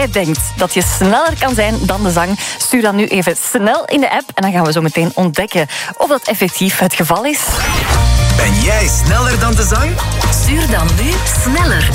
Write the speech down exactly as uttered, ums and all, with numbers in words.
jij denkt dat je sneller kan zijn dan de zang, stuur dan nu even snel in de app en dan gaan we zo meteen ontdekken of dat effectief het geval is. Ben jij sneller dan de zang? Stuur dan nu sneller